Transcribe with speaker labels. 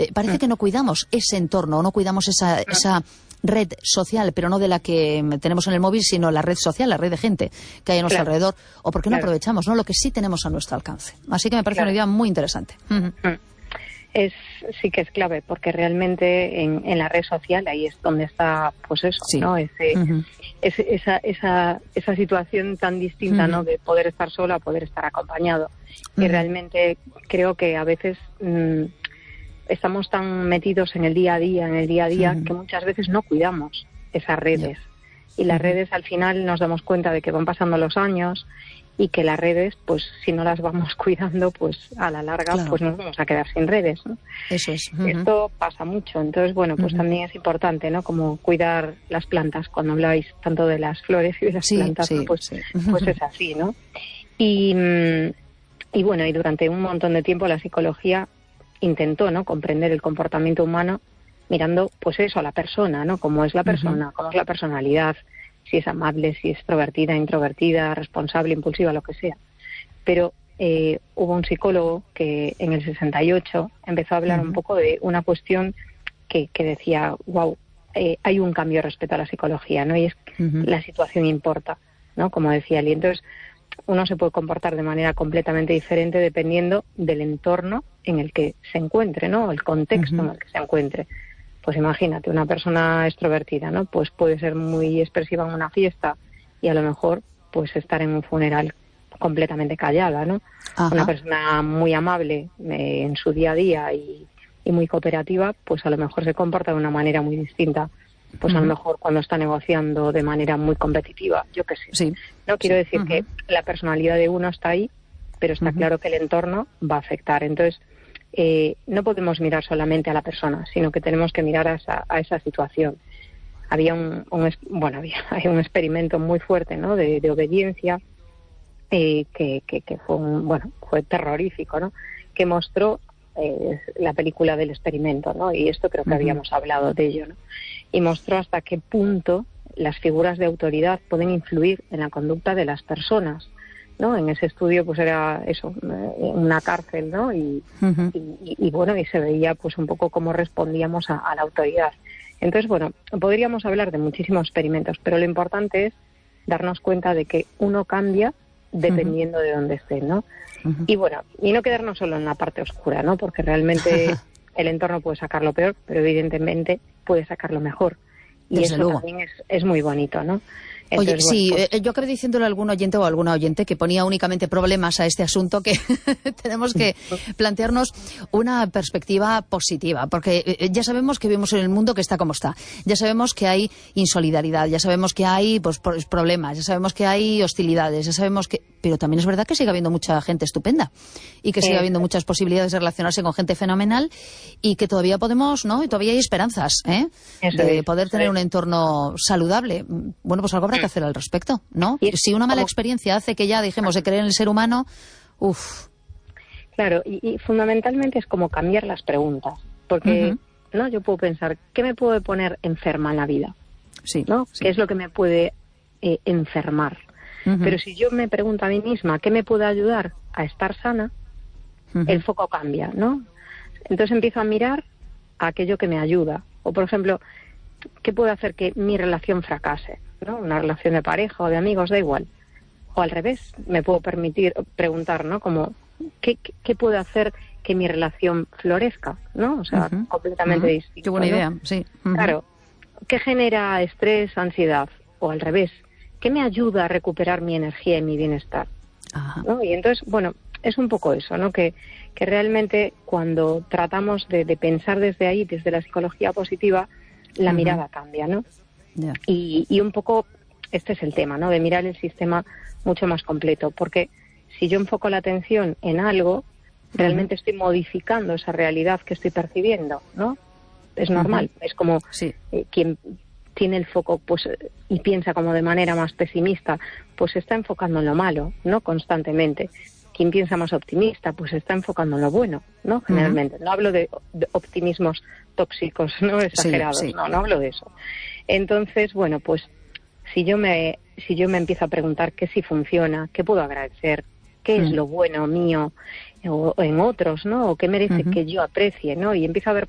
Speaker 1: parece que no cuidamos ese entorno, no cuidamos esa red social, pero no de la que tenemos en el móvil, sino la red social, la red de gente que hay a nuestro alrededor, o porque no aprovechamos, ¿no?, lo que sí tenemos a nuestro alcance. Así que me parece una idea muy interesante.
Speaker 2: Sí que es clave, porque realmente en la red social ahí es donde está, pues eso, ¿no? Esa situación tan distinta, ¿no?, de poder estar solo a poder estar acompañado. Y realmente creo que a veces estamos tan metidos en el día a día, que muchas veces no cuidamos esas redes. Y las redes, al final, nos damos cuenta de que van pasando los años y que las redes, pues si no las vamos cuidando, pues a la larga pues nos vamos a quedar sin redes, ¿no?
Speaker 1: Eso es.
Speaker 2: Esto pasa mucho. Entonces, bueno, pues también es importante, ¿no?, como cuidar las plantas. Cuando habláis tanto de las flores y de las plantas, ¿no?, pues es así, ¿no? Y bueno, y durante un montón de tiempo la psicología intentó, ¿no?, comprender el comportamiento humano mirando, pues eso, a la persona, ¿no?, cómo es la persona, cómo es la personalidad, si es amable, si es extrovertida, introvertida, responsable, impulsiva, lo que sea. Pero hubo un psicólogo que en el 68 empezó a hablar un poco de una cuestión que decía, wow, hay un cambio respecto a la psicología, ¿no? Y es la situación importa, ¿no?, como decía él. Y entonces uno se puede comportar de manera completamente diferente dependiendo del entorno en el que se encuentre, ¿no?, el contexto en el que se encuentre. Pues imagínate, una persona extrovertida, ¿no?, pues puede ser muy expresiva en una fiesta y a lo mejor pues estar en un funeral completamente callada, ¿no? Una persona muy amable en su día a día y muy cooperativa, pues a lo mejor se comporta de una manera muy distinta. Pues a lo mejor cuando está negociando de manera muy competitiva, yo qué sé. No quiero decir que la personalidad de uno está ahí, pero está claro que el entorno va a afectar. Entonces, no podemos mirar solamente a la persona, sino que tenemos que mirar a esa situación. Había hay un experimento muy fuerte, ¿no?, de obediencia que fue terrorífico, ¿no?, que mostró la película del experimento, ¿no?, y esto creo que habíamos hablado de ello, ¿no?, y mostró hasta qué punto las figuras de autoridad pueden influir en la conducta de las personas, ¿no? En ese estudio pues era eso, una cárcel, ¿no? Y bueno, y se veía pues un poco cómo respondíamos a la autoridad. Entonces, bueno, podríamos hablar de muchísimos experimentos, pero lo importante es darnos cuenta de que uno cambia dependiendo de dónde esté, ¿no? Y bueno, y no quedarnos solo en la parte oscura, ¿no? Porque realmente el entorno puede sacar lo peor, pero evidentemente puede sacar lo mejor. Y
Speaker 1: desde
Speaker 2: eso
Speaker 1: luego
Speaker 2: también es muy bonito, ¿no?
Speaker 1: Entonces, oye, sí, yo acabé diciéndole a algún oyente o a alguna oyente que ponía únicamente problemas a este asunto, que tenemos que plantearnos una perspectiva positiva, porque ya sabemos que vivimos en el mundo que está como está, ya sabemos que hay insolidaridad, ya sabemos que hay pues problemas, ya sabemos que hay hostilidades, ya sabemos que... Pero también es verdad que sigue habiendo mucha gente estupenda y que sigue habiendo muchas posibilidades de relacionarse con gente fenomenal y que todavía podemos, ¿no? Y todavía hay esperanzas, de poder tener un entorno saludable. Bueno, pues algo habrá que hacer al respecto, ¿no? Si una mala experiencia hace que ya dejemos de creer en el ser humano,
Speaker 2: Claro, y fundamentalmente es como cambiar las preguntas, porque ¿no? Yo puedo pensar, ¿qué me puede poner enferma en la vida?
Speaker 1: Sí,
Speaker 2: ¿No? ¿Qué es lo que me puede enfermar? Pero si yo me pregunto a mí misma, ¿qué me puede ayudar a estar sana? El foco cambia, ¿no? Entonces empiezo a mirar a aquello que me ayuda. O, por ejemplo, ¿qué puede hacer que mi relación fracase? ¿No? Una relación de pareja o de amigos, da igual. O al revés, me puedo permitir preguntar, ¿no? Como, ¿qué puede hacer que mi relación florezca? ¿No? O sea, completamente distinto.
Speaker 1: Qué buena idea, sí.
Speaker 2: Claro. ¿Qué genera estrés, ansiedad? O al revés, ¿qué me ayuda a recuperar mi energía y mi bienestar? ¿No? Y entonces, bueno, es un poco eso, ¿no? Que realmente cuando tratamos de pensar desde ahí, desde la psicología positiva, la mirada cambia, ¿no?
Speaker 1: Yeah.
Speaker 2: Y un poco este es el tema, ¿no? De mirar el sistema mucho más completo, porque si yo enfoco la atención en algo, realmente estoy modificando esa realidad que estoy percibiendo, ¿no? Es normal, es como quien tiene el foco pues y piensa como de manera más pesimista, pues se está enfocando en lo malo, ¿no? Constantemente. Quien piensa más optimista, pues se está enfocando en lo bueno, ¿no? Generalmente. No hablo de optimismos tóxicos, ¿no? Exagerados, no hablo de eso. Entonces, bueno, pues si yo me empiezo a preguntar qué sí funciona, qué puedo agradecer, qué es lo bueno mío o en otros, ¿no? O qué merece que yo aprecie, ¿no? Y empiezo a ver